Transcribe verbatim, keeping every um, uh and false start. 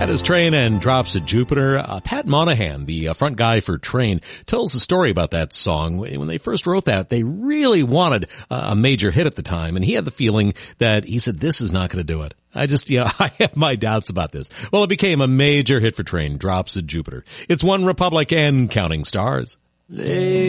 That is Train and Drops at Jupiter. Uh, Pat Monahan, the uh, front guy for Train, tells the story about that song. When they first wrote that, they really wanted uh, a major hit at the time, and he had the feeling that he said, this is not going to do it. I just, you know, I have my doubts about this. Well, it became a major hit for Train, Drops at Jupiter. It's One Republic and counting stars. Lay